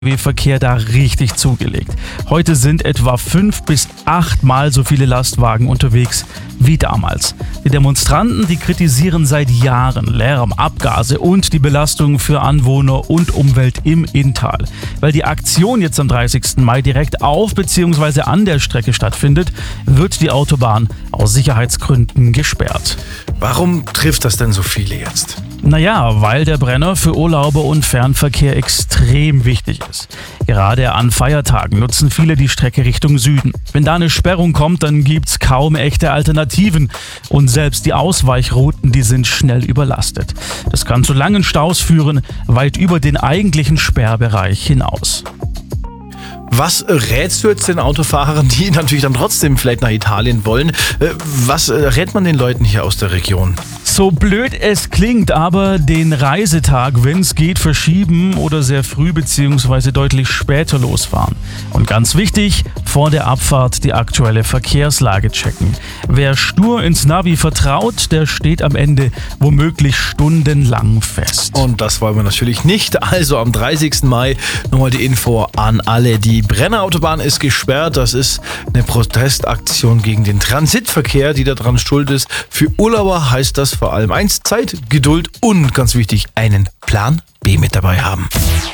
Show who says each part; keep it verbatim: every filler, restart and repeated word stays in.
Speaker 1: Verkehr da richtig zugelegt. Heute sind etwa fünf bis achtmal so viele Lastwagen unterwegs wie damals. Die Demonstranten, die kritisieren seit Jahren Lärm, Abgase und die Belastung für Anwohner und Umwelt im Inntal. Weil die Aktion jetzt am dreißigsten Mai direkt auf bzw. an der Strecke stattfindet, wird die Autobahn aus Sicherheitsgründen gesperrt.
Speaker 2: Warum trifft das denn so viele jetzt?
Speaker 1: Naja, weil der Brenner für Urlauber und Fernverkehr extrem wichtig ist. Gerade an Feiertagen nutzen viele die Strecke Richtung Süden. Wenn da eine Sperrung kommt, dann gibt's kaum echte Alternativen. Und selbst die Ausweichrouten, die sind schnell überlastet. Das kann zu langen Staus führen, weit über den eigentlichen Sperrbereich hinaus.
Speaker 2: Was rätst du jetzt den Autofahrern, die natürlich dann trotzdem vielleicht nach Italien wollen? Was rät man den Leuten hier aus der Region?
Speaker 1: So blöd es klingt, aber den Reisetag, wenn es geht, verschieben oder sehr früh bzw. deutlich später losfahren. Und ganz wichtig, vor der Abfahrt die aktuelle Verkehrslage checken. Wer stur ins Navi vertraut, der steht am Ende womöglich stundenlang fest.
Speaker 2: Und das wollen wir natürlich nicht. Also am dreißigsten Mai nochmal die Info an alle. Die Brennerautobahn ist gesperrt. Das ist eine Protestaktion gegen den Transitverkehr, die daran schuld ist. Für Urlauber heißt das vor allem eins: Zeit, Geduld und ganz wichtig, einen Plan B mit dabei haben.